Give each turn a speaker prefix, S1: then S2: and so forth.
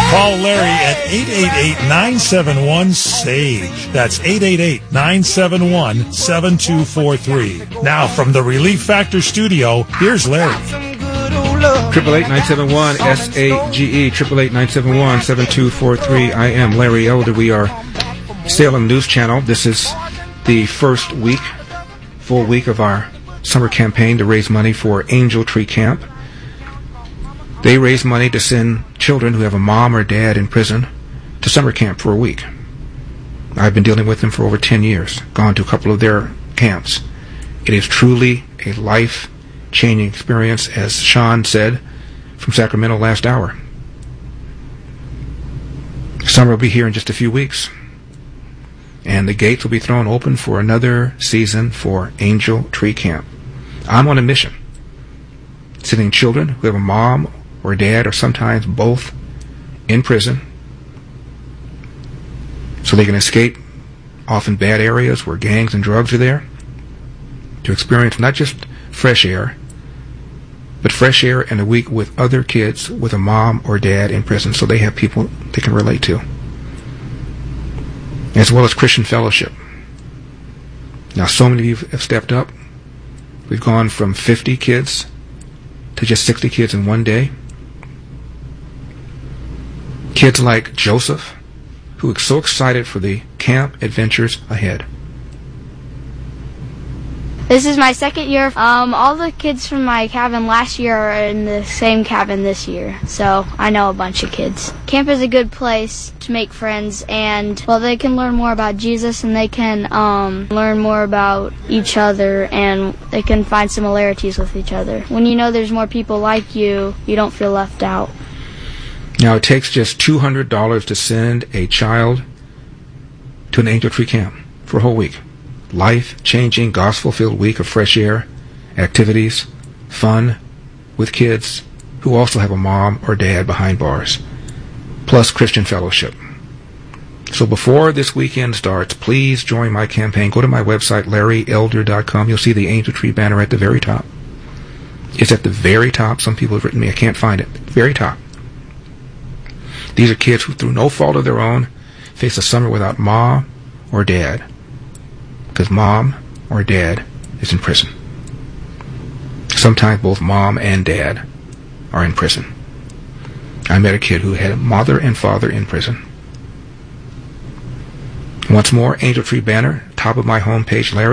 S1: Call Larry at 888-971-SAGE. That's 888-971-7243. Now, from the Relief Factor studio, here's Larry.
S2: 888-971-SAGE, 888-971-7243. I am Larry Elder. We are Salem News Channel. This is the first week, full week of our summer campaign to raise money for Angel Tree Camp. They raise money to send children who have a mom or dad in prison to summer camp for a week. I've been dealing with them for over 10 years, gone to a couple of their camps. It is truly a life-changing experience, as Sean said from Sacramento last hour. Summer will be here in just a few weeks, and the gates will be thrown open for another season for Angel Tree Camp. I'm on a mission, sending children who have a mom or dad or sometimes both in prison so they can escape often bad areas where gangs and drugs are there, to experience not just fresh air, but fresh air in a week with other kids with a mom or dad in prison, so they have people they can relate to, as well as Christian fellowship. Now, so many of you have stepped up. We've gone from 50 kids to just 60 kids in one day. Kids like Joseph, who is so excited for the camp adventures ahead.
S3: This is my second year. All the kids from my cabin last year are in the same cabin this year, so I know a bunch of kids. Camp is a good place to make friends, and well, they can learn more about Jesus, and they can learn more about each other, and they can find similarities with each other. When you know there's more people like you, you don't feel left out.
S2: Now, it takes just $200 to send a child to an Angel Tree Camp for a whole week. Life-changing, gospel-filled week of fresh air, activities, fun with kids who also have a mom or dad behind bars, plus Christian fellowship. So before this weekend starts, please join my campaign. Go to my website, LarryElder.com. You'll see the Angel Tree banner at the very top. It's at the very top. Some people have written me, I can't find it. Very top. These are kids who, through no fault of their own, face a summer without mom or dad, because mom or dad is in prison. Sometimes both mom and dad are in prison. I met a kid who had a mother and father in prison. Once more, Angel Tree banner, top of my homepage, Larry.